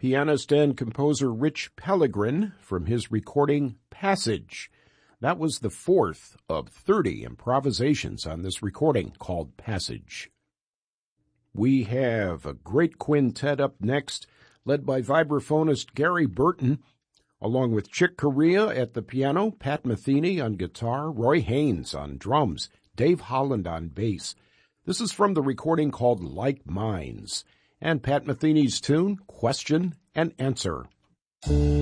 pianist and composer Rich Pellegrin from his recording Passage. That was the fourth of 30 improvisations on this recording called Passage. We have a great quintet up next, led by vibraphonist Gary Burton, along with Chick Corea at the piano, Pat Metheny on guitar, Roy Haynes on drums, Dave Holland on bass. This is from the recording called Like Minds, and Pat Metheny's tune, Question and Answer.